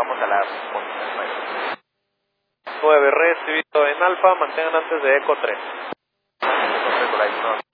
vamos a las condiciones. 9 recibido en Alfa, mantengan antes de Eco 3. Eco 3 por ahí, no.